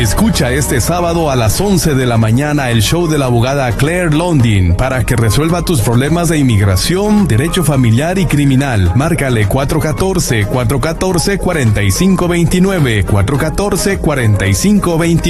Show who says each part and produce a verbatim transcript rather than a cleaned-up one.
Speaker 1: Escucha este sábado a las once de la mañana el show de la abogada Claire Londin para que resuelva tus problemas de inmigración, derecho familiar y criminal. Márcale cuatro uno cuatro, cuatro uno cuatro, cuatro cinco dos nueve, cuatro uno cuatro, cuatro cinco dos nueve.